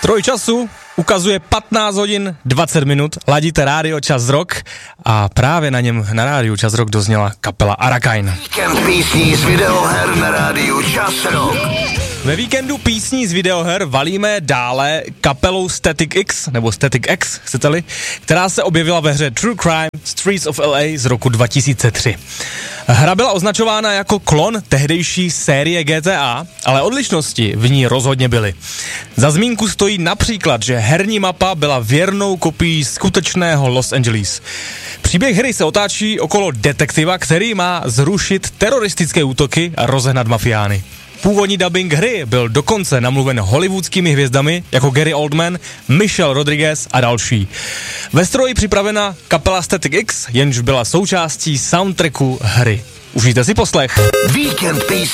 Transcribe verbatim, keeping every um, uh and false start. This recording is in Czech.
Stroj času ukazuje patnáct hodin dvacet minut, ladíte rádio Čas Rock a právě na něm na rádiu Čas Rock dozněla kapela Arakain. Víkend písní z videoher na rádiu Čas Rock. Ve víkendu písní z videoher valíme dále kapelou Static X, nebo Static X, chcete-li, která se objevila ve hře True Crime Streets of L A z roku dva tisíce tři. Hra byla označována jako klon tehdejší série G T A, ale odlišnosti v ní rozhodně byly. Za zmínku stojí například, že herní mapa byla věrnou kopií skutečného Los Angeles. Příběh hry se otáčí okolo detektiva, který má zrušit teroristické útoky a rozehnat mafiány. Původní dubbing hry byl dokonce namluven hollywoodskými hvězdami jako Gary Oldman, Michelle Rodriguez a další. Ve stroji připravena kapela Static X, jenž byla součástí soundtracku hry. Užijte si poslech. Víkend písní.